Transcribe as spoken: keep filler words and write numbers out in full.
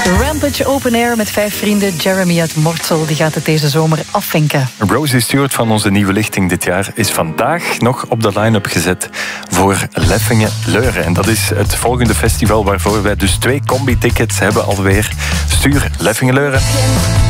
Rampage Open Air met vijf vrienden. Jeremy uit Mortsel die gaat het deze zomer afvinken. Rosie Stewart van onze nieuwe lichting dit jaar is vandaag nog op de line-up gezet voor Leffingen-Leuren. En dat is het volgende festival waarvoor wij dus twee combi-tickets hebben alweer. Stuur Leffingen-Leuren.